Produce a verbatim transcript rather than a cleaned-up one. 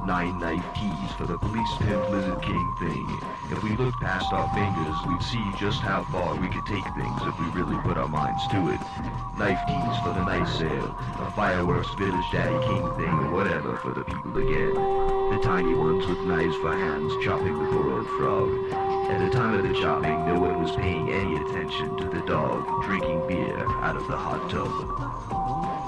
Nine knife keys for the police pimp lizard king thing. If we looked past our fingers, we'd see just how far we could take things if we really put our minds to it. Knife keys for the night sale, a fireworks village daddy king thing, or whatever for the people to get. The tiny ones with knives for hands chopping the poor old frog. At the time of the chopping, no one was paying any attention to the dog drinking beer out of the hot tub.